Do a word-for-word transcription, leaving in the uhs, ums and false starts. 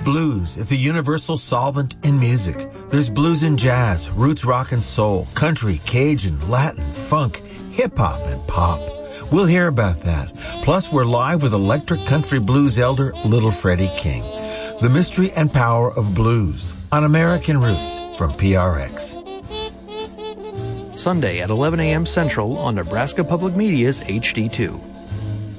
Blues is a universal solvent in music. There's blues in jazz, roots rock and soul, country, Cajun, Latin, funk, hip-hop, and pop. We'll hear about that. Plus, we're live with electric country blues elder Little Freddie King. The Mystery and Power of Blues on American Roots from P R X. Sunday at eleven a.m. Central on Nebraska Public Media's H D two.